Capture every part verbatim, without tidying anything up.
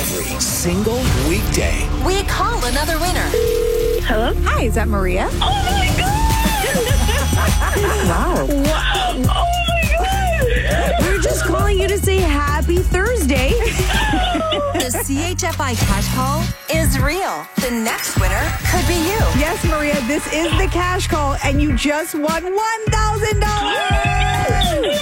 every single weekday. We call another winner. Hello? Hi, is that Maria? Oh my God! Wow. Wow. Oh my God! We're just calling you to say happy Thursday. The C H F I cash call is real. The next winner could be you. Yes, Maria, this is the cash call, and you just won one thousand dollars.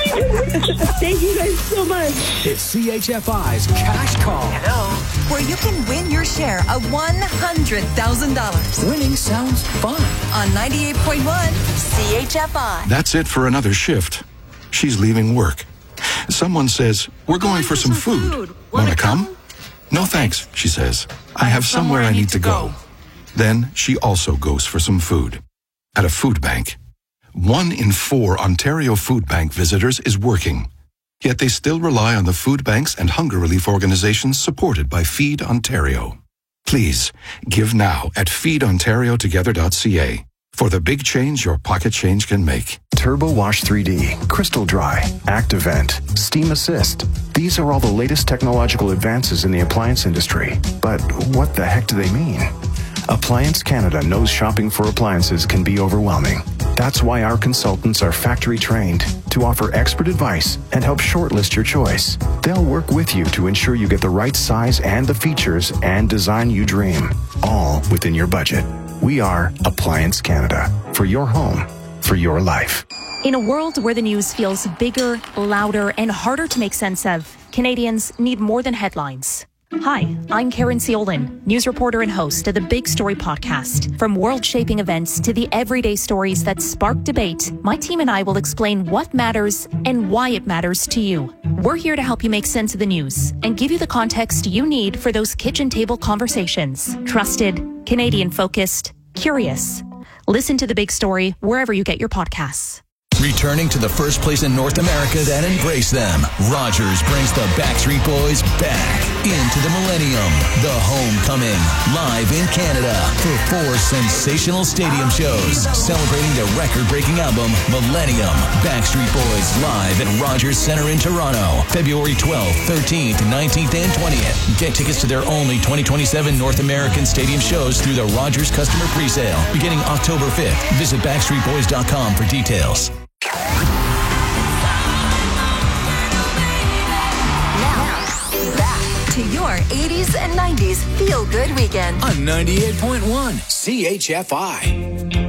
Thank you guys so much. It's C H F I's Cash Call. Hello. Where you can win your share of one hundred thousand dollars. Winning sounds fun. On ninety-eight point one C H F I. That's it for another shift. She's leaving work. Someone says, we're going for some food. Wanna come? No thanks, she says. I have somewhere I need to go. Then she also goes for some food. At a food bank. One in four Ontario Food Bank visitors is working. Yet they still rely on the food banks and hunger relief organizations supported by Feed Ontario. Please, give now at feed ontario together dot c a for the big change your pocket change can make. Turbo Wash three D, Crystal Dry, ActiVent, Steam Assist. These are all the latest technological advances in the appliance industry. But what the heck do they mean? Appliance Canada knows shopping for appliances can be overwhelming. That's why our consultants are factory trained to offer expert advice and help shortlist your choice. They'll work with you to ensure you get the right size and the features and design you dream, all within your budget. We are Appliance Canada, for your home, for your life. In a world where the news feels bigger, louder, and harder to make sense of, Canadians need more than headlines. Hi, I'm Karen Ciolin, news reporter and host of the Big Story podcast. From world-shaping events to the everyday stories that spark debate, my team and I will explain what matters and why it matters to you. We're here to help you make sense of the news and give you the context you need for those kitchen table conversations. Trusted, Canadian-focused, curious. Listen to The Big Story wherever you get your podcasts. Returning to the first place in North America that embraced them, Rogers brings the Backstreet Boys back into the Millennium, the homecoming, live in Canada for four sensational stadium shows celebrating their record-breaking album, Millennium. Backstreet Boys live at Rogers Centre in Toronto, February twelfth, thirteenth, nineteenth, and twentieth. Get tickets to their only twenty twenty-seven North American stadium shows through the Rogers customer presale beginning October fifth. Visit backstreet boys dot com for details. To your eighties and nineties feel-good weekend. On ninety-eight point one C H F I.